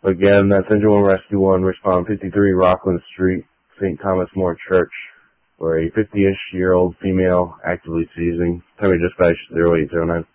Again, that's Engine 1 Rescue 1, respond 53 Rockland Street, St. Thomas More Church, where a 50-ish-year-old female actively seizing. Tell me dispatch 0809.